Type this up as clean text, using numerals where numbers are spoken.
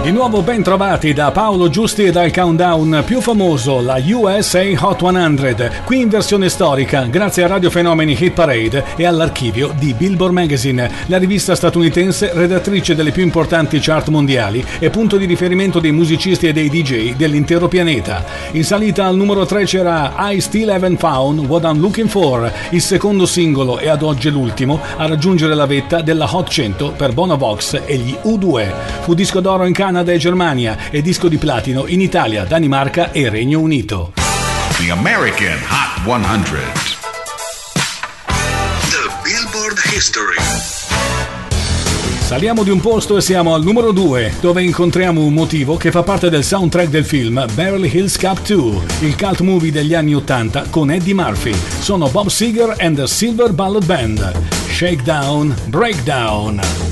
Di nuovo ben trovati da Paolo Giusti e dal countdown più famoso, la USA Hot 100, qui in versione storica, grazie a Radio Fenomeni Hit Parade e all'archivio di Billboard Magazine, la rivista statunitense redattrice delle più importanti chart mondiali e punto di riferimento dei musicisti e dei DJ dell'intero pianeta. In salita al numero 3 c'era I Still Haven't Found What I'm Looking For, il secondo singolo e ad oggi l'ultimo a raggiungere la vetta della Hot 100 per Bonovox e gli U2. Fu disco d'oro in Canada e Germania e disco di platino in Italia, Danimarca e Regno Unito. The American Hot 100. The Billboard History. Saliamo di un posto e siamo al numero 2, dove incontriamo un motivo che fa parte del soundtrack del film Beverly Hills Cop 2, il cult movie degli anni 80 con Eddie Murphy. Sono Bob Seger and the Silver Bullet Band. Shakedown, Breakdown.